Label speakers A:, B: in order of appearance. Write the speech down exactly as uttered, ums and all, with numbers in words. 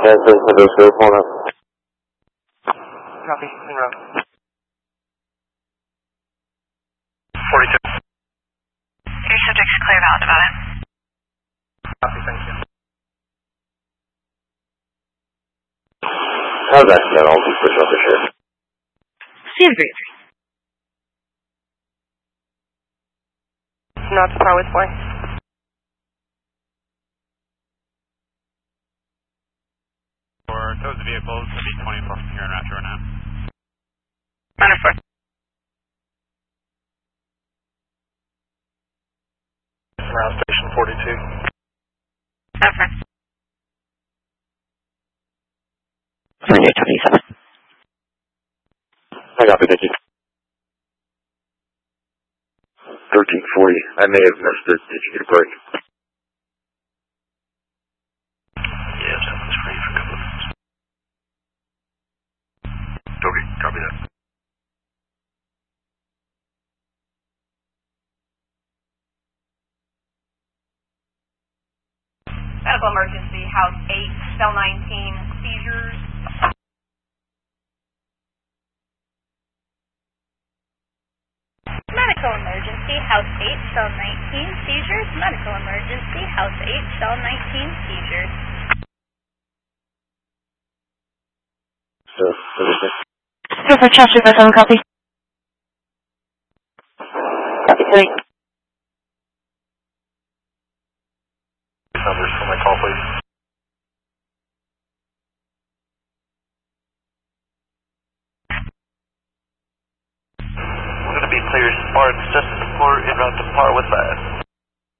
A: Translate for those group, hold on.
B: Copy, en route. forty-two.
C: Your subject's clear out about it.
B: Copy, thank you.
A: How's that sound? I'll just push up the ship.
C: Stand brief.
B: Not to power with play.
D: For tows of vehicles, B twenty plus here in Rapture now.
C: Minor four.
B: Ground station forty-two.
C: Over.
E: twenty-eight twenty-seven.
A: I copy, thank you. thirteen forty. I may have missed it. Did you get a break?
B: Yeah, that was free for a couple of minutes. Okay, copy that.
F: Medical emergency, house eight, cell nineteen, seizures.
G: Medical emergency, house eight, cell nineteen, seizures. Medical emergency, house eight, cell nineteen, seizures.
A: So, everything.
E: Here for Chester, but some copy. Copy, three.
B: Numbers for my call, please.